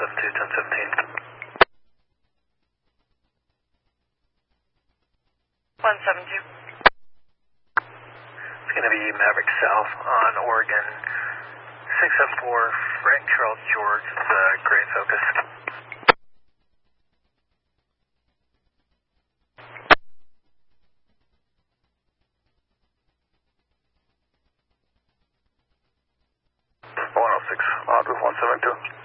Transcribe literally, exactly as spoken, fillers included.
seven two, ten seventeen. one seven two. It's going to be Maverick South on Oregon six seven four, Frank Charles George. It's a uh, gray Focus. one oh six, odd with one seven two.